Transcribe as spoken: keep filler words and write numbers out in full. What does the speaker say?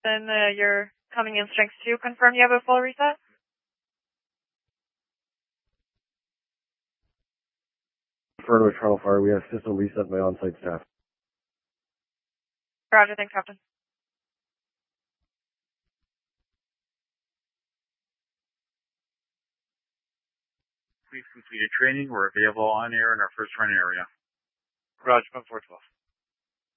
Captain. Uh, you're coming in strength two. Confirm you have a full reset? Confirm with Toronto Fire. We have system reset by on-site staff. Roger, thanks, Captain. We've completed training. We're available on air in our first run area. Roger, one four twelve.